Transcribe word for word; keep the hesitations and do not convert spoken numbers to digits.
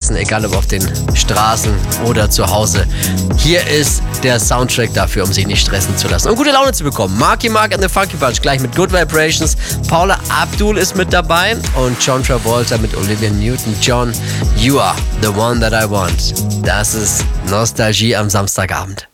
stressen, egal ob auf den Straßen oder zu Hause. Hier ist der Soundtrack dafür, um sich nicht stressen zu lassen und gute Laune zu bekommen. Marky Mark and the Funky Bunch gleich mit Good Vibrations. Paula Abdul ist mit dabei und John Travolta mit Olivia Newton-John. You are the one that I want. Das ist Nostalgie am Samstagabend.